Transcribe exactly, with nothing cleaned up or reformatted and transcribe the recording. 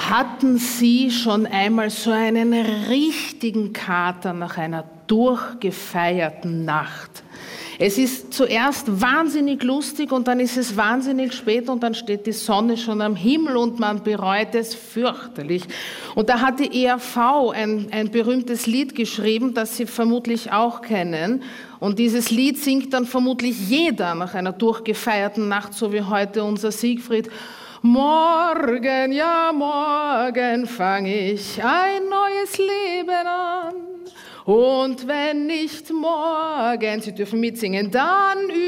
Hatten Sie schon einmal so einen richtigen Kater nach einer durchgefeierten Nacht? Es ist zuerst wahnsinnig lustig und dann ist es wahnsinnig spät und dann steht die Sonne schon am Himmel und man bereut es fürchterlich. Und da hat die E R V ein, ein berühmtes Lied geschrieben, das Sie vermutlich auch kennen. Und dieses Lied singt dann vermutlich jeder nach einer durchgefeierten Nacht, so wie heute unser Siegfried. Morgen, ja morgen fang ich ein neues Leben an. Und wenn nicht morgen, Sie dürfen mitsingen, dann